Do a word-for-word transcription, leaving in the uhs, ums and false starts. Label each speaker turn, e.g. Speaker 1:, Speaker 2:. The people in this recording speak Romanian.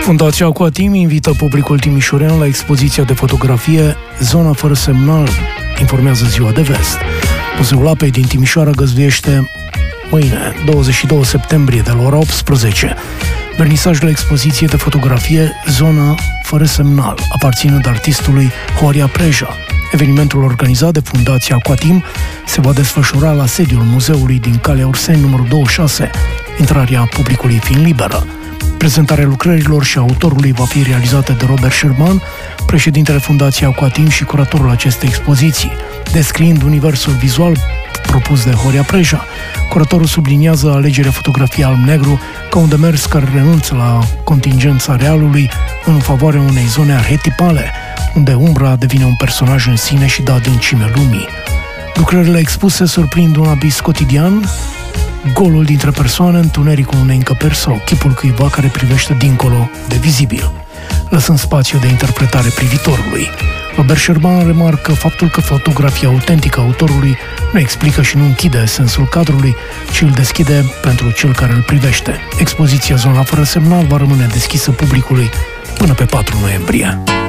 Speaker 1: Fundația Aquatim invită publicul timișorean la expoziția de fotografie Zona fără semnal, informează Ziua de Vest. Muzeul Apei din Timișoara găzduiește mâine, douăzeci și doi septembrie, de la ora optsprezece, vernisajul expoziției de fotografie Zona fără semnal, aparținând artistului Horia Preja. Evenimentul organizat de Fundația Aquatim se va desfășura la sediul muzeului din Calea Urseni, numărul douăzeci și șase, intrarea publicului fiind liberă. Prezentarea lucrărilor și autorului va fi realizată de Robert Sherman, președintele Fundației Aquatim și curatorul acestei expoziții. Descriind universul vizual propus de Horia Preja, curatorul subliniază alegerea fotografiei alb-negru ca un demers care renunță la contingența realului în favoarea unei zone arhetipale, unde umbra devine un personaj în sine și dă adâncime lumii. Lucrările expuse surprind un abis cotidian, golul dintre persoane, întunericul unei încăperi sau chipul cuiva care privește dincolo de vizibil, lăsând spațiu de interpretare privitorului. Robert Sherman remarcă faptul că fotografia autentică a autorului nu explică și nu închide sensul cadrului, ci îl deschide pentru cel care îl privește. Expoziția Zona fără semnal va rămâne deschisă publicului până pe patru noiembrie.